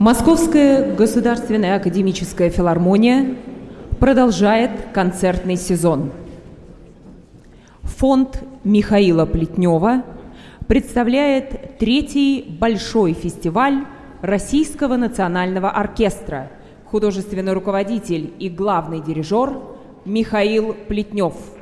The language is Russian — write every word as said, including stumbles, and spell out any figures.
Московская государственная академическая филармония продолжает концертный сезон. Фонд Михаила Плетнева представляет третий большой фестиваль Российского национального оркестра, художественный руководитель и главный дирижер Михаил Плетнев.